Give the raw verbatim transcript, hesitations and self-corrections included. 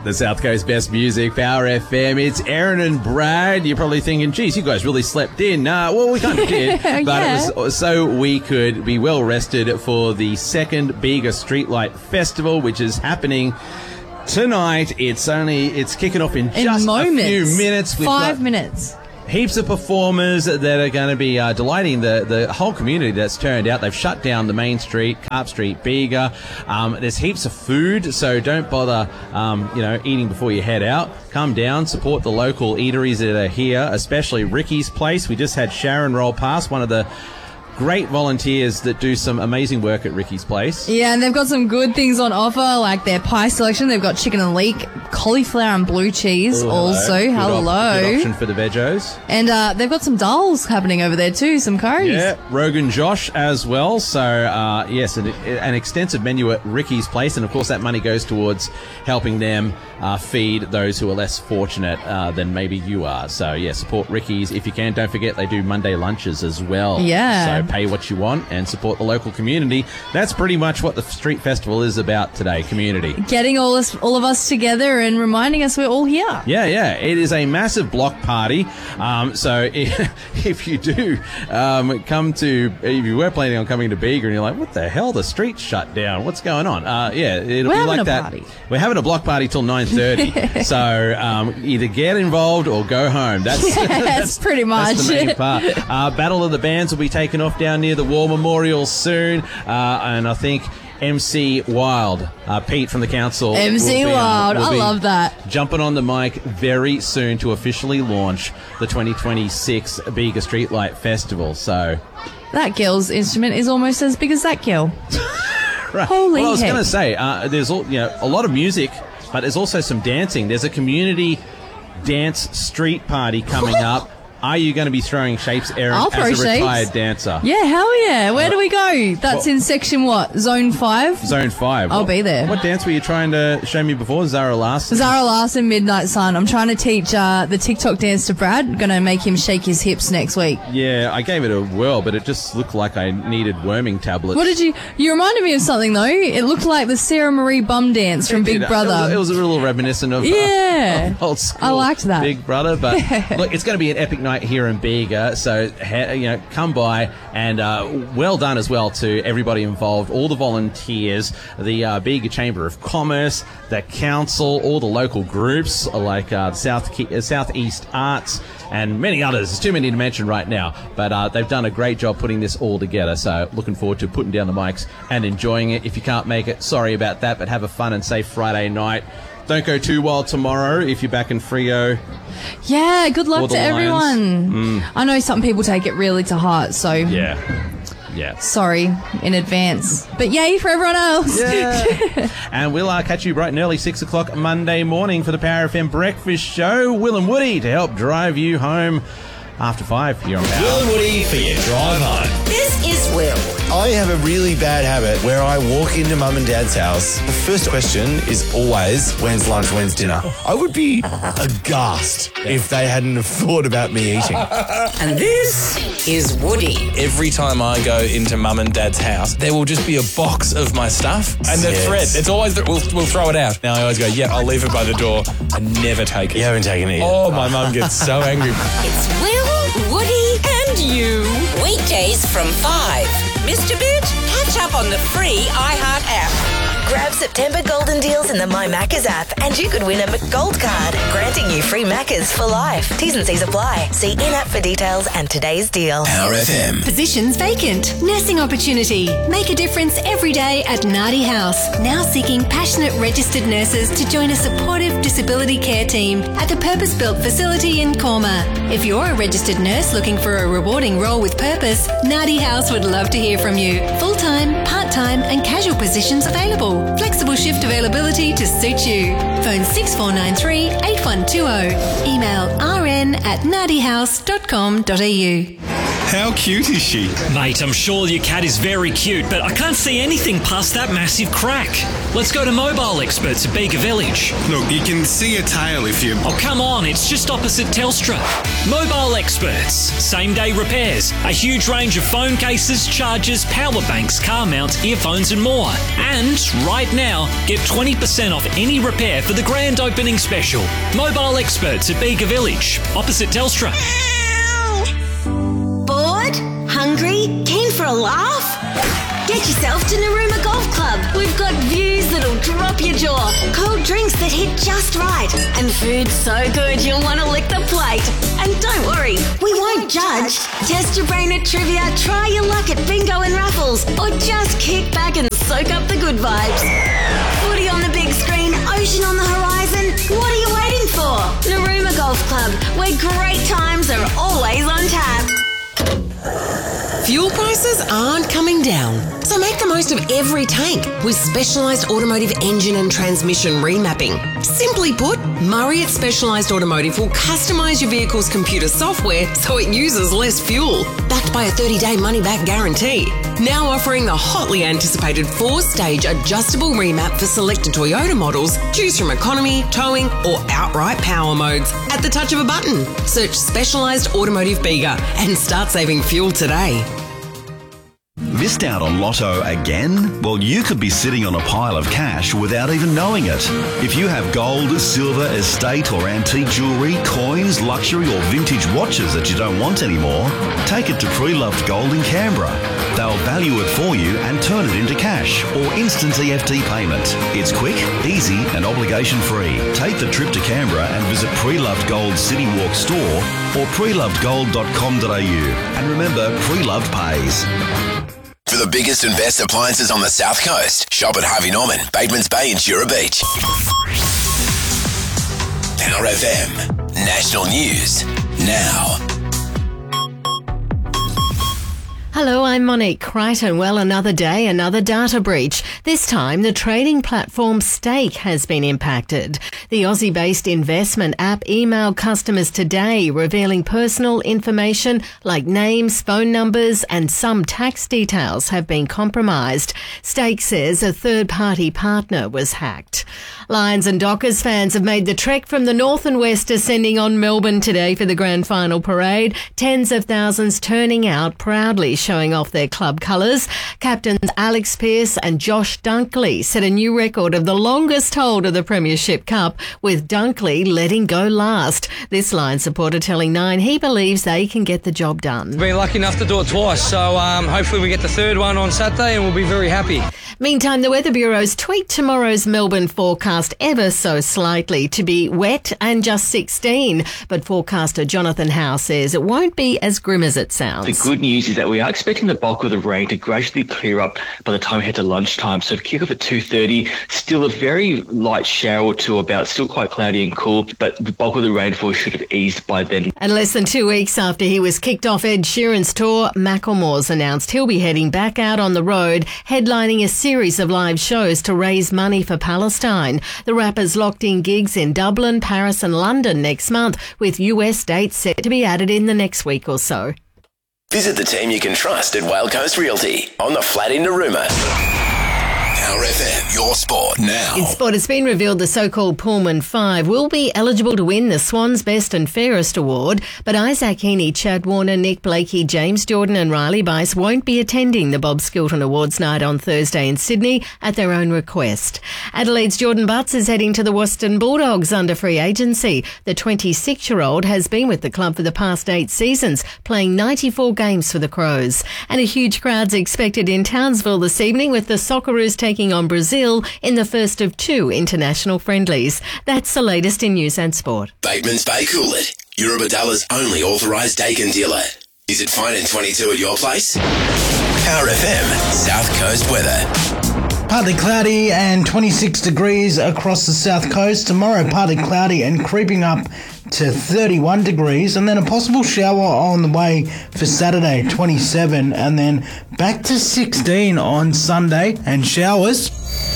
The South Coast Best Music, Power F M. It's Aaron and Brad. You're probably thinking, geez, you guys really slept in. Uh, well, we kind of did, but Yeah. it was so we could be well rested for the second Bega Streetlight Festival, which is happening tonight. It's only, it's kicking off in In just moments. a few minutes. We've Five got minutes. heaps of performers that are going to be uh, delighting the, the whole community that's turned out. They've shut down the main street, Carp Street, Bega. Um, there's heaps of food, so don't bother, um, you know, eating before you head out. Come down, support the local eateries that are here, especially Ricky's Place. We just had Sharon roll past, one of the great volunteers that do some amazing work at Ricky's Place. Yeah, and they've got some good things on offer, like their pie selection. They've got chicken and leek, cauliflower and blue cheese Ooh, also. Good Hello. op- good option for the vegos. And uh, they've got some dals happening over there too, some curries. Yeah, Rogan Josh as well. So, uh, yes, an, an extensive menu at Ricky's Place. And, of course, that money goes towards helping them uh, feed those who are less fortunate uh, than maybe you are. So, yeah, support Ricky's if you can. Don't forget they do Monday lunches as well. Yeah. So pay what you want and support the local community. That's pretty much what the Street Festival is about today, community. Getting all us, all of us together and reminding us we're all here. Yeah, yeah. It is a massive block party. Um, so if, if you do um, come to, if you were planning on coming to Bega and you're like, what the hell? The street's shut down. What's going on? Uh, yeah, it'll We're be having like a that. party. We're having a block party till nine thirty. So um, either get involved or go home. That's, That's pretty much. That's the main part. Uh, Battle of the Bands will be taking off down near the War Memorial soon. Uh, and I think M C Wild, uh, Pete from the council. M C will be, um, Wild. will I be love that. Jumping on the mic very soon to officially launch the twenty twenty-six Bega Streetlight Festival. So, That girl's instrument is almost as big as that girl. right. Holy well, I was heck. going to say, uh, there's all, you know, a lot of music, but there's also some dancing. There's a community dance street party coming up. Are you going to be throwing shapes, Aaron, I'll throw as a retired shapes. dancer? Yeah, hell yeah. Where do we go? That's Well- in section what? Zone five? Zone five. I'll What- be there. What dance were you trying to show me before? Zara Larson? Zara Larson, Midnight Sun. I'm trying to teach uh, the TikTok dance to Brad. Going to make him shake his hips next week. Yeah, I gave it a whirl, but it just looked like I needed worming tablets. What did you... You reminded me of something, though. It looked like the Sarah Marie bum dance from Big It- Brother. It was, it was a little reminiscent of, Yeah. uh, of old school I liked that. Big Brother. But look, it's going to be an epic night here in Bega. So, ha- you know, come by and uh, well done as well to everybody involved, all the volunteers, the uh, Bega Chamber of Commerce, the council, all the local groups like uh, South Ke- uh, Southeast Arts, and many others. There's too many to mention right now, but uh, they've done a great job putting this all together. So looking forward to putting down the mics and enjoying it. If you can't make it, sorry about that, but have a fun and safe Friday night. Don't go too wild tomorrow if you're back in Freo. Yeah, good Or luck the to Lions. everyone. I know some people take it really to heart, so Yeah. Yeah. sorry in advance. But yay for everyone else. Yeah. And we'll uh, catch you bright and early, six o'clock Monday morning for the Power F M Breakfast Show. Will and Woody to help drive you home after five here on Power. Will and Woody for your drive home. This is Will. I have a really bad habit where I walk into mum and dad's house. The first question is always, when's lunch, when's dinner? I would be aghast if they hadn't have thought about me eating. And this is Woody. Every time I go into mum and dad's house, there will just be a box of my stuff and the Yes. thread. It's always that we'll, we'll throw it out. Now I always go, yeah, I'll leave it by the door. I never take it. You haven't taken it yet. Oh, my mum gets so angry. It's Will, Woody, and you. Weekdays from five. Mister Bit, catch up on the free iHeart app. Grab September golden deals in the My Maccas app and you could win a McGold card, granting you free Maccas for life. T's and C's apply. See in-app for details and today's deal. Power F M. Positions vacant. Nursing opportunity. Make a difference every day at Nardi House. Now seeking passionate registered nurses to join a supportive disability care team at the purpose-built facility in Corma. If you're a registered nurse looking for a rewarding role with purpose, Nardi House would love to hear from you. Full-time, part-time and casual positions available. Flexible shift availability to suit you. Phone six four nine three, eight one two zero. Email rn at nardihouse dot com dot a u. How cute is she? Mate, I'm sure your cat is very cute, but I can't see anything past that massive crack. Let's go to Mobile Experts at Bega Village. Look, you can see a tail if you... Oh, come on, it's just opposite Telstra. Mobile Experts. Same-day repairs. A huge range of phone cases, chargers, power banks, car mounts, earphones and more. And right now, get twenty percent off any repair for the grand opening special. Mobile Experts at Bega Village, opposite Telstra. Bored? Hungry? Keen for a laugh? Get yourself to Narooma Golf Club. We've got views that'll drop your jaw, cold drinks that hit just right, and food so good you'll want to lick the plate. And don't worry, we won't judge. Test your brain at trivia, try your luck at bingo and raffles, or just kick back and soak up the good vibes. Footy on the big screen, ocean on the horizon. What are you waiting for? Narooma Golf Club, where great times are always on tap. Fuel prices aren't coming down, so make the most of every tank with Specialised Automotive Engine and Transmission Remapping. Simply put, Murray at Specialised Automotive will customise your vehicle's computer software so it uses less fuel, backed by a thirty-day money-back guarantee. Now offering the hotly anticipated four-stage adjustable remap for selected Toyota models, choose from economy, towing or outright power modes at the touch of a button. Search Specialised Automotive Bega and start saving fuel today. Missed out on Lotto again? Well, you could be sitting on a pile of cash without even knowing it. If you have gold, silver, estate or antique jewellery, coins, luxury or vintage watches that you don't want anymore, take it to Pre-Loved Gold in Canberra. They'll value it for you and turn it into cash or instant E F T payment. It's quick, easy and obligation free. Take the trip to Canberra and visit Pre-Loved Gold City Walk store or pre loved gold dot com dot a u. And remember, Pre-Loved pays. For the biggest and best appliances on the South Coast, shop at Harvey Norman, Batemans Bay and Jura Beach. Power F M, National News, now. Hello, I'm Monique Crichton. Well, another day, another data breach. This time, the trading platform Stake has been impacted. The Aussie-based investment app emailed customers today, revealing personal information like names, phone numbers, and some tax details have been compromised. Stake says a third-party partner was hacked. Lions and Dockers fans have made the trek from the north and west, descending on Melbourne today for the grand final parade. Tens of thousands turning out proudly, showing off their club colours. Captains Alex Pearce and Josh Dunkley set a new record of the longest hold of the Premiership Cup, with Dunkley letting go last. This Lions supporter telling Nine he believes they can get the job done. We've been lucky enough to do it twice, so um, hopefully we get the third one on Saturday and we'll be very happy. Meantime, the Weather Bureau's tweaked tomorrow's Melbourne forecast ever so slightly to be wet and just sixteen. But forecaster Jonathan Howe says it won't be as grim as it sounds. The good news is that we are expecting the bulk of the rain to gradually clear up by the time we head to lunchtime. So to kick off at two thirty, still a very light shower or two about, still quite cloudy and cool, but the bulk of the rainfall should have eased by then. And less than two weeks after he was kicked off Ed Sheeran's tour, Macklemore's announced he'll be heading back out on the road, headlining a series of live shows to raise money for Palestine. The rapper's locked in gigs in Dublin, Paris and London next month, with U S dates set to be added in the next week or so. Visit the team you can trust at Whale Coast Realty on the flat in Narooma. Power F M, your sport now. In sport, it's been revealed the so-called Pullman Five will be eligible to win the Swans Best and Fairest Award, but Isaac Heaney, Chad Warner, Nick Blakey, James Jordan and Riley Bice won't be attending the Bob Skilton Awards night on Thursday in Sydney at their own request. Adelaide's Jordan Butts is heading to the Western Bulldogs under free agency. The twenty-six-year-old has been with the club for the past eight seasons, playing ninety-four games for the Crows. And a huge crowd's expected in Townsville this evening, with the Socceroos taking on Brazil in the first of two international friendlies. That's the latest in news and sport. Batemans Bay Coolett, Eurobadalla's only authorised Dakin dealer. Is it fine in twenty-two at your place? Power F M, South Coast weather. Partly cloudy and twenty-six degrees across the south coast. Tomorrow, partly cloudy and creeping up to thirty-one degrees, and then a possible shower on the way for Saturday, twenty-seven, and then back to sixteen on Sunday and showers.